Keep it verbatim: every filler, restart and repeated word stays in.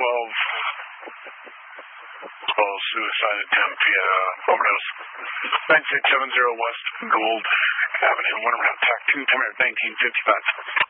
twelve, twelve suicide attempt via overdose. nine six seven zero West Gold Avenue, one around T A C two, time nineteen fifty-five.